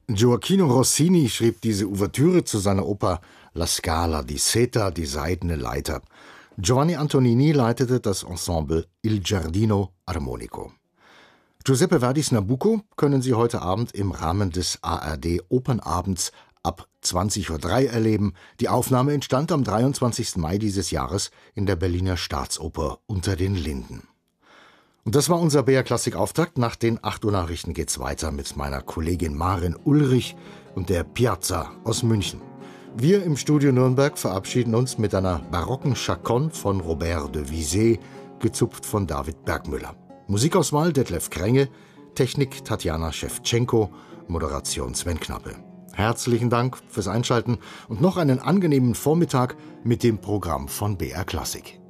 Gioachino Rossini schrieb diese Ouvertüre zu seiner Oper La Scala di Seta, die seidene Leiter. Giovanni Antonini leitete das Ensemble Il Giardino Armonico. Giuseppe Verdis Nabucco können Sie heute Abend im Rahmen des ARD Opernabends ab 20:03 Uhr erleben. Die Aufnahme entstand am 23. Mai dieses Jahres in der Berliner Staatsoper Unter den Linden. Und das war unser BR Klassik Auftakt. Nach den 8 Uhr Nachrichten geht's weiter mit meiner Kollegin Maren Ulrich und der Piazza aus München. Wir im Studio Nürnberg verabschieden uns mit einer barocken Chaconne von Robert de Visé, gezupft von David Bergmüller. Musikauswahl Detlef Krenge, Technik Tatjana Schewtschenko, Moderation Sven Knappe. Herzlichen Dank fürs Einschalten und noch einen angenehmen Vormittag mit dem Programm von BR Klassik.